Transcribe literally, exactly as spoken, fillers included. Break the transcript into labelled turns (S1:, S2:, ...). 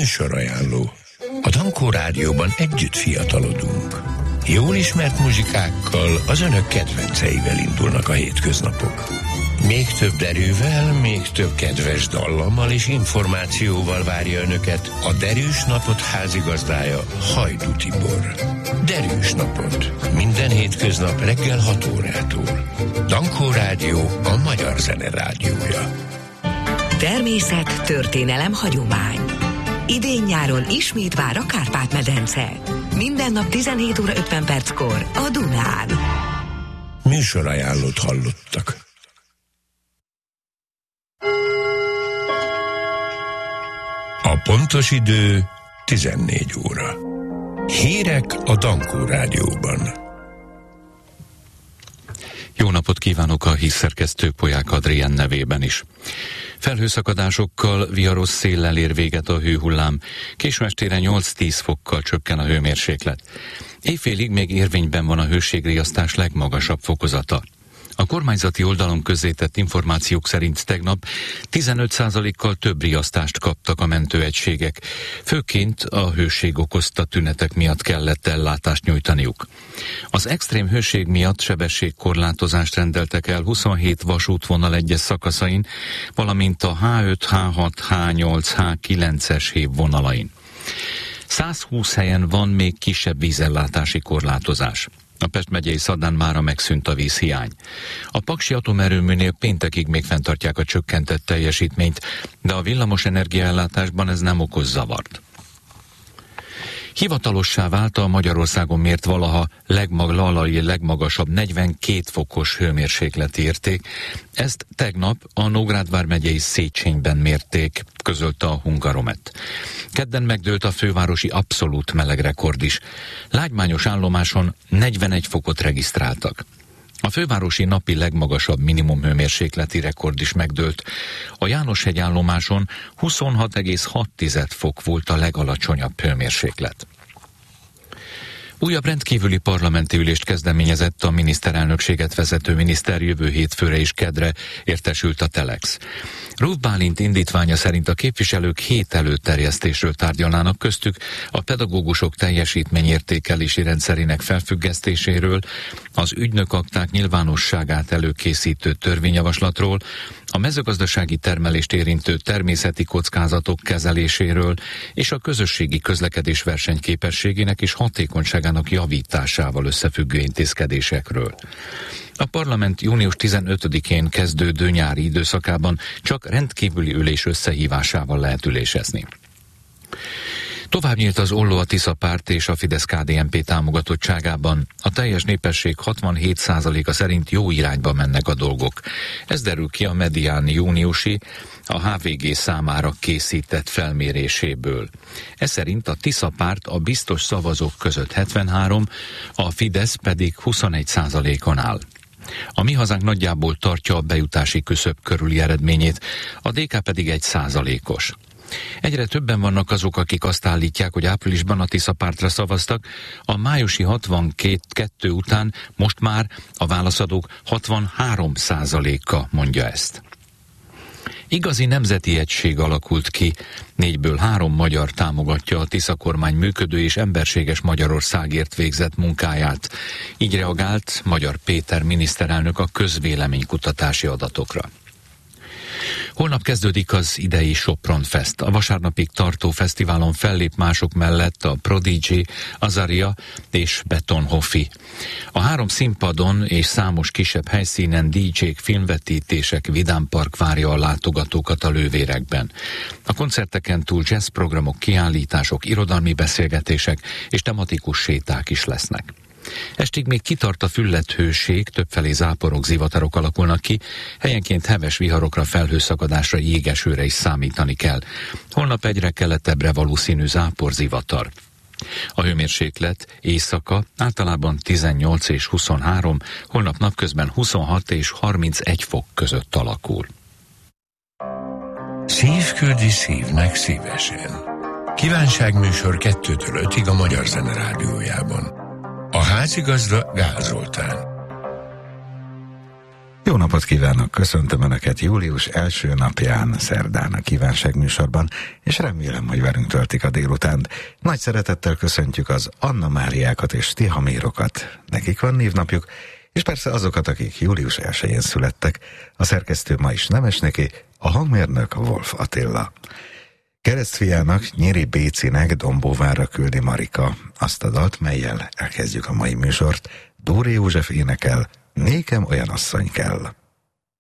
S1: Műsorajánló. A Dankó Rádióban együtt fiatalodunk. Jól ismert muzsikákkal, az önök kedvenceivel indulnak a hétköznapok. Még több derűvel, még több kedves dallammal és információval várja önöket a Derűs Napot házigazdája, Hajdú Tibor. Derűs Napot. Minden hétköznap reggel hat órától. Dankó Rádió, a magyar zene rádiója.
S2: Természet, történelem, hagyomány. Idén-nyáron ismét vár a Kárpát-medence. Minden nap tizenhét óra ötven perckor a Dunán.
S1: Műsorajánlót hallottak. A pontos idő tizennégy óra. Hírek a Dankó Rádióban.
S3: Jó napot kívánok a hírszerkesztő Polyák Adrien nevében is. Felhőszakadásokkal, viharos széllel ér véget a hőhullám, késő estére nyolc-tíz fokkal csökken a hőmérséklet. Éjfélig még érvényben van a hőségriasztás legmagasabb fokozata. A kormányzati oldalon közzétett információk szerint tegnap tizenöt százalékkal több riasztást kaptak a mentőegységek. Főként a hőség okozta tünetek miatt kellett ellátást nyújtaniuk. Az extrém hőség miatt sebességkorlátozást rendeltek el huszonhét vasútvonal egyes szakaszain, valamint a há öt, há hat, há nyolc, há kilences hévvonalain. százhúsz helyen van még kisebb vízellátási korlátozás. A Pest megyei Szadán mára megszűnt a vízhiány. A Paksi atomerőműnél péntekig még fenntartják a csökkentett teljesítményt, de a villamos energiaellátásban ez nem okoz zavart. Hivatalossá vált a Magyarországon mért valaha legmaglalai legmagasabb negyvenkét fokos hőmérsékleti érték. Ezt tegnap a Nógrád vármegyei Széchenyben mérték, közölte a Hungaromet. Kedden megdőlt a fővárosi abszolút melegrekord is. Lágymányos állomáson negyvenegy fokot regisztráltak. A fővárosi napi legmagasabb minimum hőmérsékleti rekord is megdőlt. A Jánoshegy állomáson huszonhat egész hat fok volt a legalacsonyabb hőmérséklet. Újabb rendkívüli parlamenti ülést kezdeményezett a miniszterelnökséget vezető miniszter jövő hétfőre és kedre, értesült a Telex. Ruf Bálint indítványa szerint a képviselők hét előterjesztésről tárgyalnának, köztük a pedagógusok teljesítményértékelési rendszerének felfüggesztéséről, az ügynökakták nyilvánosságát előkészítő törvényjavaslatról, a mezőgazdasági termelést érintő természeti kockázatok kezeléséről és a közösségi közlekedés versenyképességének és hatékonyságának javításával összefüggő intézkedésekről. A parlament június tizenötödikén kezdődő nyári időszakában csak rendkívüli ülés összehívásával lehet ülésezni. Tovább nyílt az olló a Tisza párt és a Fidesz-ká dé en pé támogatottságában. A teljes népesség hatvanhét százaléka szerint jó irányba mennek a dolgok. Ez derül ki a Medián júniusi, a há vé gé számára készített felméréséből. Ez szerint a Tisza párt a biztos szavazók között hetvenhárom, a Fidesz pedig huszonegy százalékon áll. A Mi Hazánk nagyjából tartja a bejutási küszöb körüli eredményét, a dé ká pedig egy százalékos. Egyre többen vannak azok, akik azt állítják, hogy áprilisban a Tisza pártra szavaztak, a májusi hatvankettő után most már a válaszadók hatvanhárom százaléka mondja ezt. Igazi nemzeti egység alakult ki, négyből három magyar támogatja a Tisza kormány működő és emberséges Magyarországért végzett munkáját. Így reagált Magyar Péter miniszterelnök a közvéleménykutatási adatokra. Holnap kezdődik az idei Sopron Fest. A vasárnapig tartó fesztiválon fellép mások mellett a Prodigy, Azaria és Betonhoffi. A három színpadon és számos kisebb helyszínen dé dzsék, filmvetítések, vidámpark várja a látogatókat a Lővérekben. A koncerteken túl jazzprogramok, kiállítások, irodalmi beszélgetések és tematikus séták is lesznek. Estig még kitart a füllett hőség, többfelé záporok, zivatarok alakulnak ki, helyenként heves viharokra, felhőszakadásra, jégesőre is számítani kell. Holnap egyre keletebbre valószínű zápor, zivatar. A hőmérséklet éjszaka általában tizennyolc és huszonhárom, holnap napközben huszonhat és harmincegy fok között alakul.
S1: Szív küldi szívnek szívesen. Kívánságműsor kettőtől ötig a Magyar Zene Rádiójában. A házigazda Gál Zoltán.
S4: Jó napot kívánok, köszöntöm Önöket július első napján, szerdán a Kívánság műsorban, és remélem, hogy velünk töltik a délutánt. Nagy szeretettel köszöntjük az Anna Máriákat és Tihamérokat, nekik van névnapjuk, és persze azokat, akik július elsején születtek. A szerkesztő ma is Nemesneké, a hangmérnök Wolf Attila. Keresztfiának, Nyíri Bécinek Dombóvára küldi Marika azt a dalt, mellyel elkezdjük a mai műsort. Dóri József énekel, Nékem olyan asszony kell.